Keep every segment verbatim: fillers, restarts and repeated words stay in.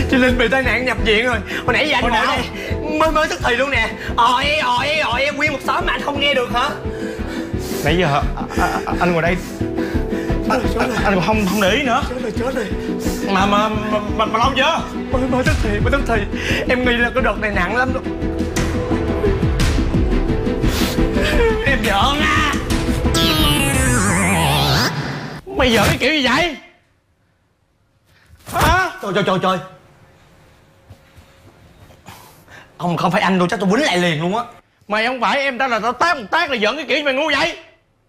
Chị Linh bị tai nạn nhập viện rồi. Hồi nãy giờ anh ngồi đây mới mới tức thì luôn nè. Ồi ồi ồi nguyên một xóm mà anh không nghe được hả? Nãy giờ à, à, anh ngồi đây anh, anh, anh còn không không để ý nữa. Chết rồi chết rồi. Mà mà mà, mà, mà lâu chưa? Mới mới tức thì mới tức thì. Em nghĩ là cái đợt này nặng lắm đó. Em giỡn à. Mày giỡn cái kiểu gì vậy? Hả? Trời trời trời trời. Ông không phải anh đâu, chắc tôi quýnh lại liền luôn á. Mày không phải em ta là tao tát một tát là giỡn cái kiểu gì mày ngu vậy?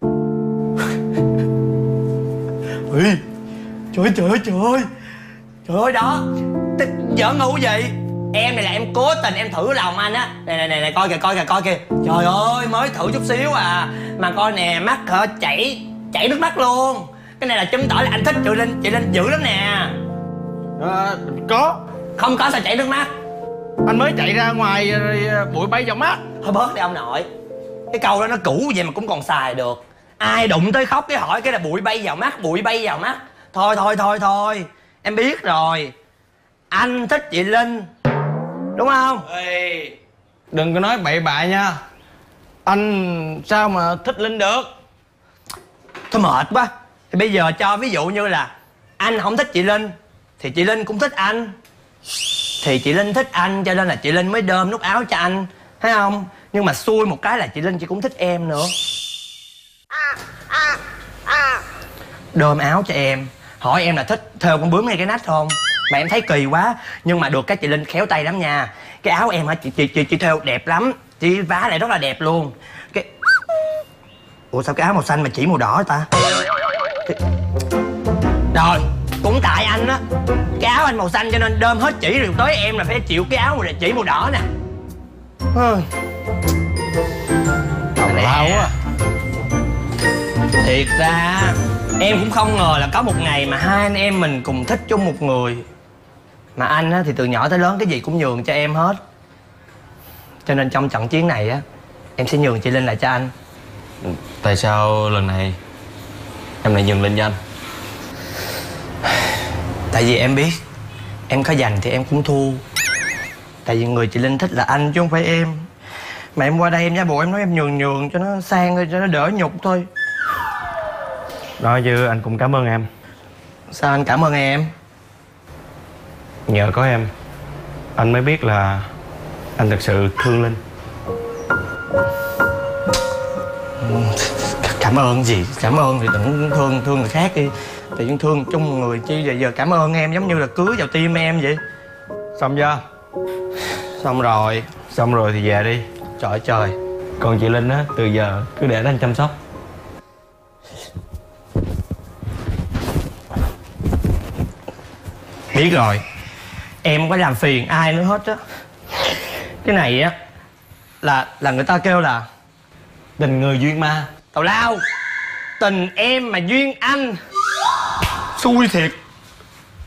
Ê, trời trời trời. Trời ơi đó. Giỡn ngu gì? Em này là em cố tình em thử lòng anh á. Nè nè nè, nè coi kìa coi kìa coi kìa. Trời ơi mới thử chút xíu à. Mà coi nè mắt hả chảy chảy nước mắt luôn. Cái này là chứng tỏ là anh thích chị Linh. Chị Linh dữ lắm nè. À, có. Không có sao chảy nước mắt. Anh mới chạy ra ngoài rồi bụi bay vào mắt. Thôi bớt đi ông nội. Cái câu đó nó cũ vậy mà cũng còn xài được. Ai đụng tới khóc cái hỏi cái là bụi bay vào mắt, bụi bay vào mắt. Thôi thôi thôi thôi. Em biết rồi. Anh thích chị Linh, đúng không? Ê, đừng có nói bậy bạ nha. Anh sao mà thích Linh được? Thôi mệt quá. Thì bây giờ cho ví dụ như là anh không thích chị Linh thì chị Linh cũng thích anh. Thì chị Linh thích anh cho nên là chị Linh mới đơm nút áo cho anh, thấy không? Nhưng mà xui một cái là chị Linh chị cũng thích em nữa. Đơm áo cho em. Hỏi em là thích thêu con bướm ngay cái nách không? Mà em thấy kỳ quá. Nhưng mà được cái chị Linh khéo tay lắm nha. Cái áo em hả chị chị chị, chị thêu đẹp lắm. Chị vá lại rất là đẹp luôn. Cái ủa sao cái áo màu xanh mà chỉ màu đỏ ta? Cái... Rồi cũng tại anh á. Cái áo anh màu xanh cho nên đơm hết chỉ rồi tới em là phải chịu cái áo mà chỉ màu đỏ nè. Tào lao quá. Thiệt ra em cũng không ngờ là có một ngày mà hai anh em mình cùng thích chung một người. Mà anh á thì từ nhỏ tới lớn cái gì cũng nhường cho em hết. Cho nên trong trận chiến này á em sẽ nhường chị Linh lại cho anh. Tại sao lần này em lại nhường Linh cho anh? Tại vì em biết em có giành thì em cũng thua. Tại vì người chị Linh thích là anh chứ không phải em. Mà em qua đây em giả bộ em nói em nhường nhường cho nó sang thôi, cho nó đỡ nhục thôi. Nói chứ anh cũng cảm ơn em. Sao anh cảm ơn em? Nhờ có em anh mới biết là anh thật sự thương Linh. Cảm ơn gì? Cảm ơn thì đừng thương thương người khác đi. Tự nhiên thương chung người chi vậy giờ cảm ơn em giống như là cưới vào tim em vậy. Xong chưa? Xong rồi. Xong rồi thì về đi. Trời ơi trời. Còn chị Linh á, từ giờ cứ để anh chăm sóc. Biết rồi. Em không có làm phiền ai nữa hết á. Cái này á là là người ta kêu là Tình người duyên ma. tào lao. Tình em mà duyên anh. Xui thiệt.